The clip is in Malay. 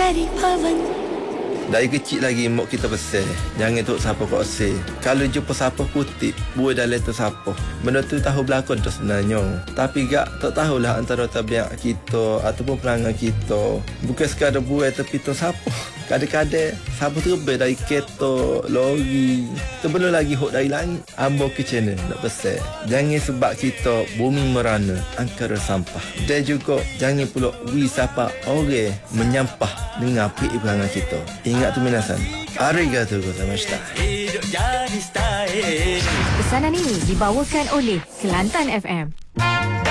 dari pawan. Dari kecil lagi mak kita pesan, jangan tok siapa kau oseh. Kalau jumpa siapa kutip, buat dalam tu siapa. Benda tu tahu berlakon tu sebenarnya. Tapi gak tak tahulah antara tabiat kita ataupun perangai kita. Bukan sekadar buat tapi tu siapa. Kadang-kadang siapa terbang dari kereta, lori. Terbelum lagi hok dari langit. Ambo ke channel nak pesan. Jangan sebab kita bumi merana angkara sampah. Dan juga jangan pula wisapa orang menyampah dengan api perangai kita. Ingat tu minasan. Arigatou gozaimashita. Pesanan ini dibawakan oleh Kelantan FM.